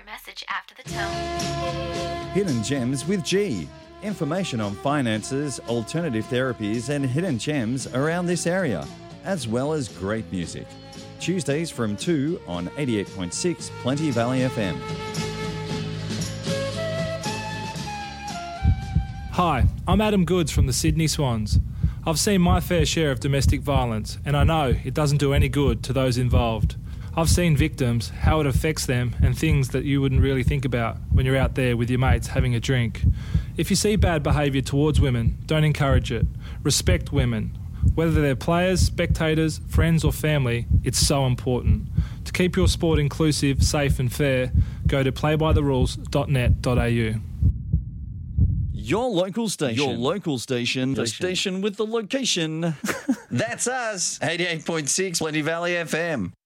your message after the tone. Hidden Gems with G. Information on finances, alternative therapies and hidden gems around this area, as well as great music. Tuesdays from 2 on 88.6 Plenty Valley FM. Hi, I'm Adam Goods from the Sydney Swans. I've seen my fair share of domestic violence and I know it doesn't do any good to those involved. I've seen victims, how it affects them and things that you wouldn't really think about when you're out there with your mates having a drink. If you see bad behaviour towards women, don't encourage it. Respect women. Whether they're players, spectators, friends or family, it's so important. To keep your sport inclusive, safe and fair, go to playbytherules.net.au. Your local station. The station with the location. That's us, 88.6 Plenty Valley FM.